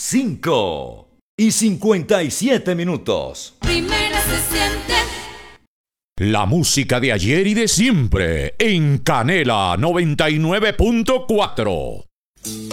5:57. Primera se siente. La música de ayer y de siempre en Canela 99.4.